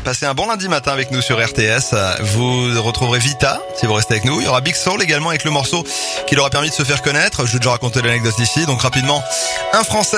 Passez un bon lundi matin avec nous sur RTS. Vous retrouverez Vita si vous restez avec nous. Il y aura Big Soul également avec le morceau qui leur a permis de se faire connaître. Je vais déjà raconter l'anecdote ici. Donc rapidement, un Français